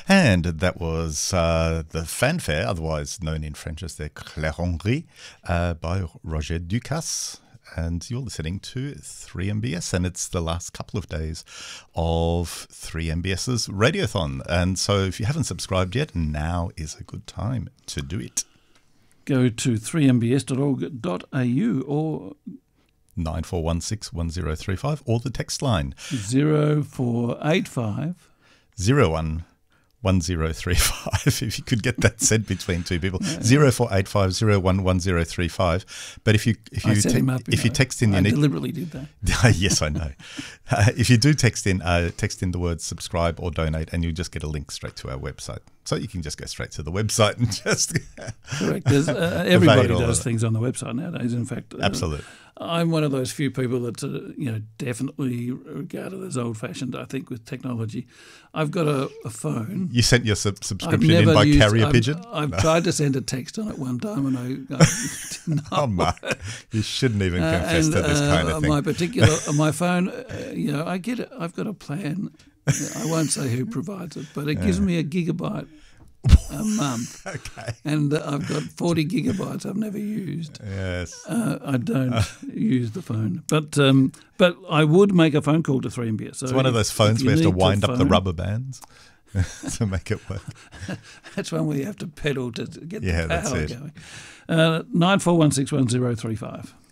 And that was the fanfare, otherwise known in French as the Claironnerie, by Roger Ducasse. And you're listening to 3MBS, and it's the last couple of days of 3MBS's Radiothon. And so if you haven't subscribed yet, now is a good time to do it. Go to 3mbs.org.au or 94161035 or the text line 0485 011035 if you could get that said between two people. 0485 011035. But if you text in, I deliberately did that. Yes, I know. If you do text in the words subscribe or donate, and you just get a link straight to our website. So you can just go straight to the website and just correct. Everybody does things on the website nowadays. In fact, absolutely. I'm one of those few people that's definitely regarded as old-fashioned. I think with technology, I've got a phone. You sent your subscription in by carrier pigeon. I've tried to send a text on it one time, and I did not. Oh, Mark, you shouldn't even confess to this kind of thing. My phone, I get it. I've got a plan. I won't say who provides it, but it gives me a gigabyte a month. Okay. And I've got 40 gigabytes I've never used. Yes. I don't use the phone. But I would make a phone call to 3MBS. So it's one of those phones where you have to wind up the rubber bands to make it work. That's one where you have to pedal to get the power that's it. going. 94161035.